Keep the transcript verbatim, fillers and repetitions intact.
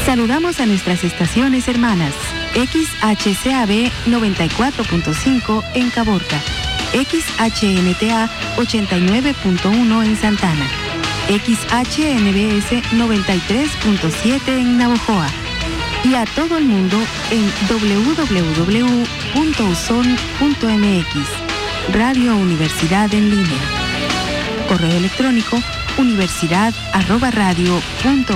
Saludamos a nuestras estaciones hermanas. X H C A B noventa y cuatro punto cinco en Caborca, X H N T A ochenta y nueve punto uno en Santana, X H N B S noventa y tres punto siete en Navojoa y a todo el mundo en doble u doble u doble u punto uson punto m x. Radio Universidad en línea. Correo electrónico universidad arroba radio punto